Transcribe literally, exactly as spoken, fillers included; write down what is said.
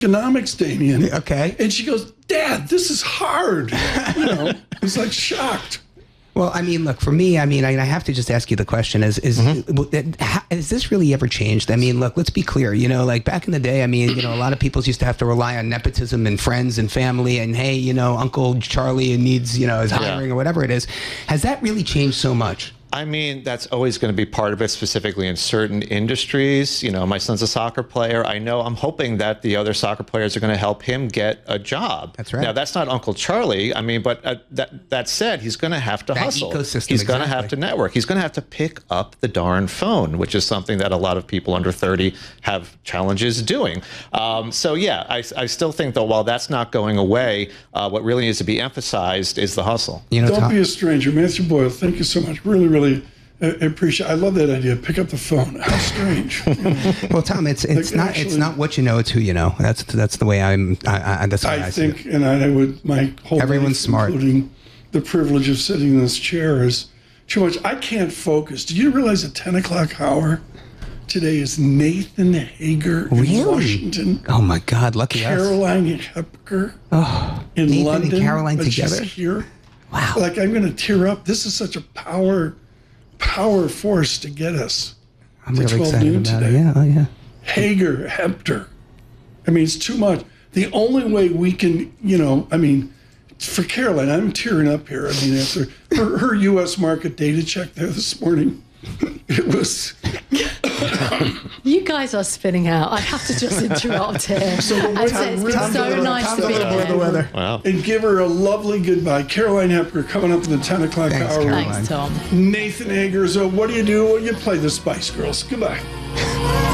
economics, Damien. Okay. And she goes, Dad, this is hard. You know, he's like shocked. Well, I mean, look, for me, I mean, I, I have to just ask you the question, is, is, mm-hmm. how, has this really ever changed? I mean, look, let's be clear, you know, like back in the day, I mean, you know, a lot of people used to have to rely on nepotism and friends and family and, hey, you know, Uncle Charlie needs, you know, is hiring yeah. or whatever it is. Has that really changed so much? I mean, that's always going to be part of it, specifically in certain industries. You know, my son's a soccer player. I know, I'm hoping that the other soccer players are going to help him get a job. That's right. Now, that's not Uncle Charlie. I mean, but uh, that that said, he's going to have to that hustle. Ecosystem, he's exactly. going to have to network. He's going to have to pick up the darn phone, which is something that a lot of people under thirty have challenges doing. Um, so, yeah, I, I still think, though, while that's not going away, uh, what really needs to be emphasized is the hustle. You know, Don't Tom, be a stranger. Matthew Boyle, thank you so much. Really, really. I appreciate. I love that idea. Pick up the phone. How strange. You know? Well, Tom, it's it's like not actually, it's not what you know. It's who you know. That's that's the way I'm. I, I, that's I, I think, and I, I would my whole everyone's life, smart, including the privilege of sitting in this chair, is too much. I can't focus. Do you realize at ten o'clock hour today is Nathan Hager really? in Washington? Oh my God! Lucky Caroline us. Hepker oh, in Nathan London. and Caroline but together. She's here. Wow! Like I'm going to tear up. This is such a power. Power force to get us. I'm really excited about today. it. Yeah, oh yeah. Hager, Hepter. I mean, it's too much. The only way we can, you know, I mean, for Caroline, I'm tearing up here. I mean, after her, her U S market data check there this morning, it was. You guys are spinning out. I have to just interrupt here. So I say it's been so nice to be here. The weather. Wow. And give her a lovely goodbye. Caroline Hepker coming up in the ten o'clock Thanks, hour. Caroline. Thanks, Tom. Nathan Hager. So what do you do? Well, you play the Spice Girls. Goodbye.